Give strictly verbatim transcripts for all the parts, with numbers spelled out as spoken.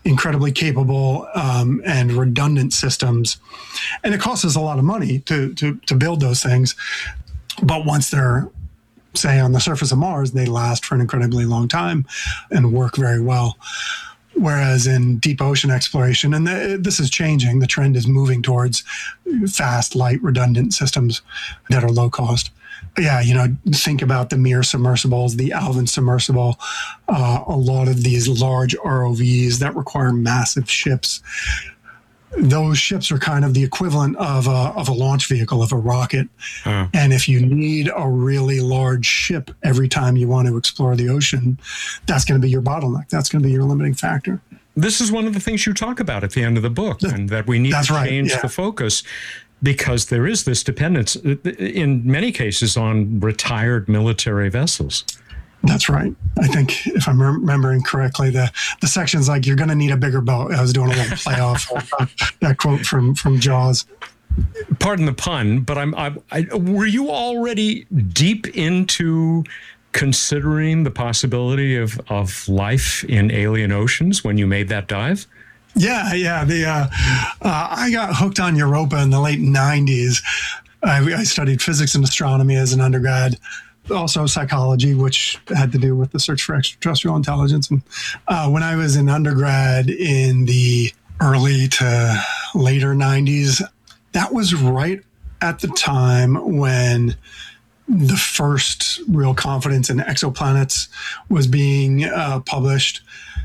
incredibly capable um, and redundant systems. And it costs us a lot of money to, to, to build those things. But once they're, say, on the surface of Mars, they last for an incredibly long time and work very well. Whereas in deep ocean exploration, and the, this is changing, the trend is moving towards fast, light, redundant systems that are low cost. But yeah, you know, think about the Mir submersibles, the Alvin submersible, uh, a lot of these large R O Vs that require massive ships. Those ships are kind of the equivalent of a, of a launch vehicle, of a rocket. Huh. And if you need a really large ship every time you want to explore the ocean, that's going to be your bottleneck. That's going to be your limiting factor. This is one of the things you talk about at the end of the book, and that we need that's to right. change yeah. the focus, because there is this dependence, in many cases, on retired military vessels. That's right. I think if I'm remembering correctly, the, the section's like, you're going to need a bigger boat. I was doing a little play off of that quote from, from Jaws. Pardon the pun, but I'm, I, I, were you already deep into considering the possibility of, of life in alien oceans when you made that dive? Yeah, yeah. The uh, uh, I got hooked on Europa in the late nineties. I, I studied physics and astronomy as an undergrad. Also psychology, which had to do with the search for extraterrestrial intelligence. And uh, when I was in undergrad in the early to later nineties, that was right at the time when the first real confidence in exoplanets was being uh, published,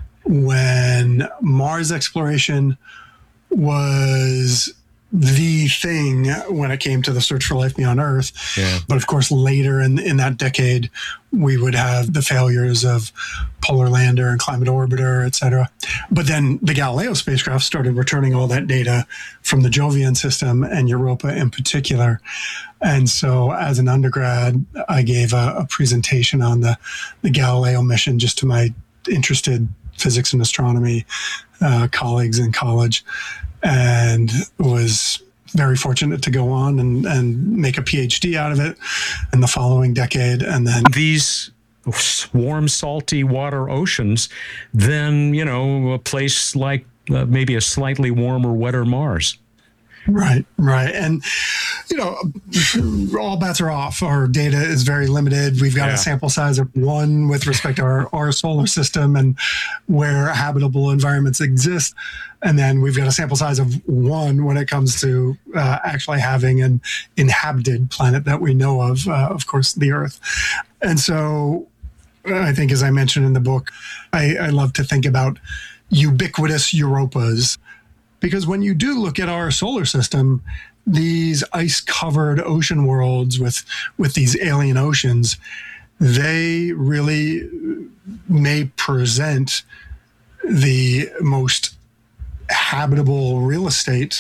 when Mars exploration was the thing when it came to the search for life beyond Earth. Yeah. But of course, later in, in that decade, we would have the failures of Polar Lander and Climate Orbiter, et cetera. But then the Galileo spacecraft started returning all that data from the Jovian system and Europa in particular. And so as an undergrad, I gave a, a presentation on the, the Galileo mission just to my interested physics and astronomy uh, colleagues in college, and was very fortunate to go on and, and make a PhD out of it in the following decade. And then these warm, salty water oceans, then, you know, a place like uh, maybe a slightly warmer, wetter Mars. Right, right. And, you know, all bets are off. Our data is very limited. We've got yeah. a sample size of one with respect to our, our solar system and where habitable environments exist. And then we've got a sample size of one when it comes to uh, actually having an inhabited planet that we know of, uh, of course, the Earth. And so I think, as I mentioned in the book, I, I love to think about ubiquitous Europas. Because when you do look at our solar system, these ice-covered ocean worlds with, with these alien oceans, they really may present the most habitable real estate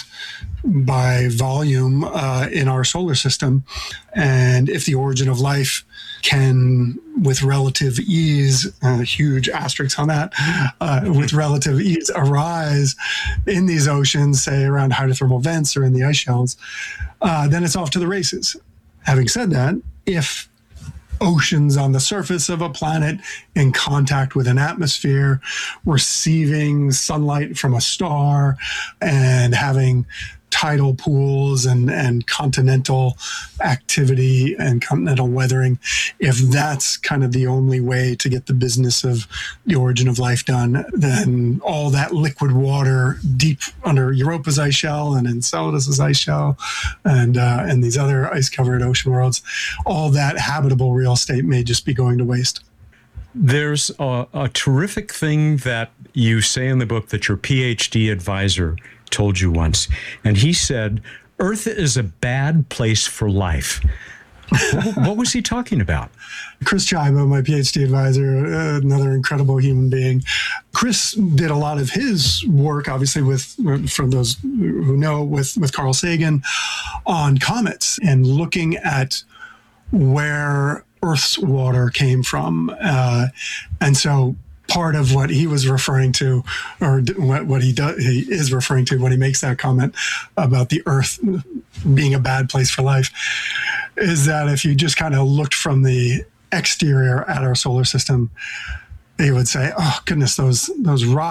by volume uh, in our solar system. And if the origin of life can, with relative ease, uh, huge asterisks on that, uh, with relative ease arise in these oceans, say around hydrothermal vents or in the ice shelves, uh, then it's off to the races. Having said that, if oceans on the surface of a planet in contact with an atmosphere, receiving sunlight from a star, and having tidal pools and, and continental activity and continental weathering, if that's kind of the only way to get the business of the origin of life done, then all that liquid water deep under Europa's ice shell and Enceladus's ice shell and, uh, and these other ice-covered ocean worlds, all that habitable real estate may just be going to waste. There's a, a terrific thing that you say in the book that your PhD advisor told you once, and he said, Earth is a bad place for life. what, what was he talking about? Chris Chiba, my PhD advisor, uh, another incredible human being. Chris did a lot of his work, obviously, with, from those who know, with, with Carl Sagan on comets and looking at where Earth's water came from. Uh, and so part of what he was referring to, or what, what he does, he is referring to when he makes that comment about the Earth being a bad place for life, is that if you just kind of looked from the exterior at our solar system, they would say, "Oh goodness, those those rocks."